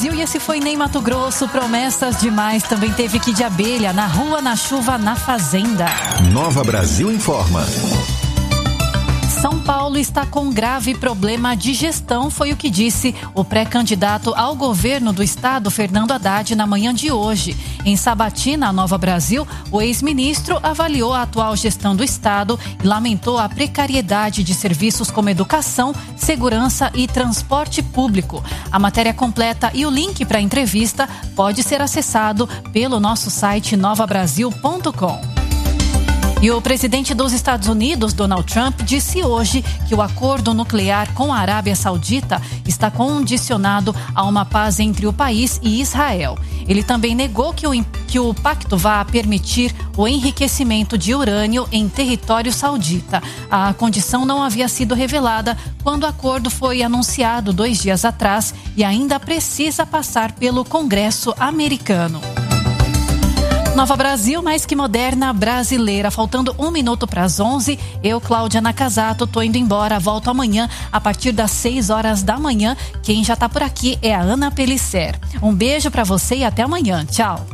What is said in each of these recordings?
Brasil e esse foi Ney Mato Grosso, promessas demais. Também teve Kid Abelha, Na Rua, na Chuva, na Fazenda. Nova Brasil informa. São Paulo está com grave problema de gestão, foi o que disse o pré-candidato ao governo do estado, Fernando Haddad, na manhã de hoje. Em Sabatina, Nova Brasil, o ex-ministro avaliou a atual gestão do estado e lamentou a precariedade de serviços como educação, segurança e transporte público. A matéria completa e o link para a entrevista pode ser acessado pelo nosso site novabrasil.com. E o presidente dos Estados Unidos, Donald Trump, disse hoje que o acordo nuclear com a Arábia Saudita está condicionado a uma paz entre o país e Israel. Ele também negou que o pacto vá permitir o enriquecimento de urânio em território saudita. A condição não havia sido revelada quando o acordo foi anunciado 2 dias atrás e ainda precisa passar pelo Congresso americano. Nova Brasil, mais que moderna, brasileira. Faltando 1 minuto para as 11, eu, Cláudia Nakazato, tô indo embora. Volto amanhã a partir das 6 horas da manhã. Quem já tá por aqui é a Ana Pellicer. Um beijo para você e até amanhã. Tchau.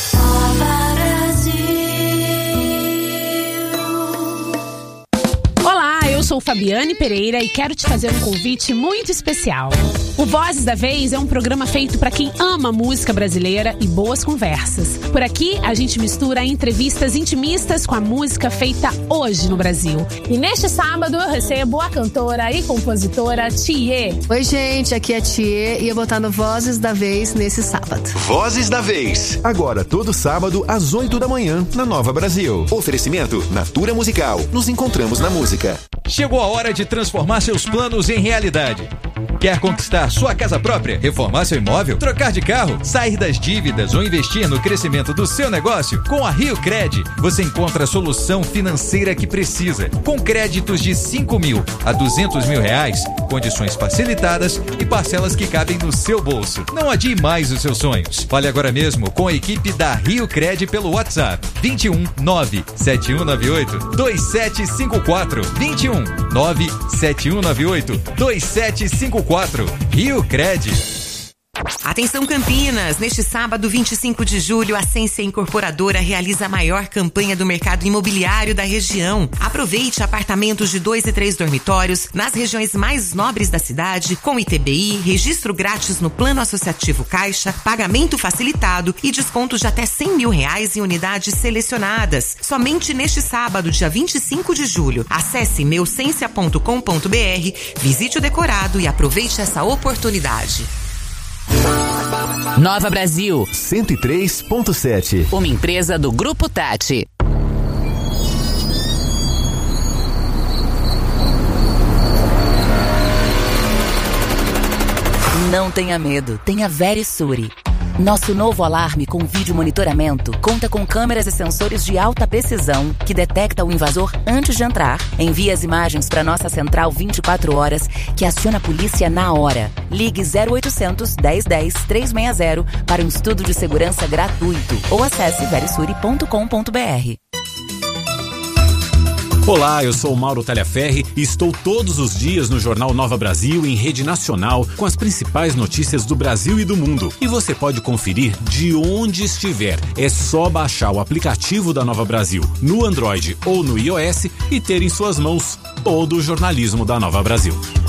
Olá, eu sou Fabiane Pereira e quero te fazer um convite muito especial. O Vozes da Vez é um programa feito para quem ama música brasileira e boas conversas. Por aqui, a gente mistura entrevistas intimistas com a música feita hoje no Brasil. E neste sábado eu recebo a cantora e compositora Thier. Oi, gente, aqui é Thier e eu vou estar no Vozes da Vez nesse sábado. Vozes da Vez. Agora, todo sábado, às 8 da manhã, na Nova Brasil. Oferecimento Natura Musical. Nos encontramos na música. Chegou a hora de transformar seus planos em realidade. Quer conquistar sua casa própria, reformar seu imóvel, trocar de carro, sair das dívidas ou investir no crescimento do seu negócio? Com a Rio Cred, você encontra a solução financeira que precisa. Com créditos de 5 mil a 200 mil reais, condições facilitadas e parcelas que cabem no seu bolso. Não adie mais os seus sonhos. Fale agora mesmo com a equipe da Rio Cred pelo WhatsApp 21 97198 2754 21 97198 2754. Rio Cred. Atenção Campinas, neste sábado 25 de julho, a Sência Incorporadora realiza a maior campanha do mercado imobiliário da região. Aproveite apartamentos de 2 e 3 dormitórios nas regiões mais nobres da cidade, com ITBI, registro grátis no Plano Associativo Caixa, pagamento facilitado e descontos de até R$100 mil em unidades selecionadas. Somente neste sábado, dia 25 de julho. Acesse meucencia.com.br, visite o decorado e aproveite essa oportunidade. Nova Brasil 103.7. Uma empresa do Grupo Tati. Não tenha medo, tenha Verisure. Nosso novo alarme com vídeo monitoramento conta com câmeras e sensores de alta precisão que detecta o invasor antes de entrar, envia as imagens para nossa central 24 horas que aciona a polícia na hora. Ligue 0800 1010 360 para um estudo de segurança gratuito ou acesse verisure.com.br. Olá, eu sou o Mauro Talhaferri e estou todos os dias no Jornal Nova Brasil em rede nacional com as principais notícias do Brasil e do mundo. E você pode conferir de onde estiver. É só baixar o aplicativo da Nova Brasil no Android ou no iOS e ter em suas mãos todo o jornalismo da Nova Brasil.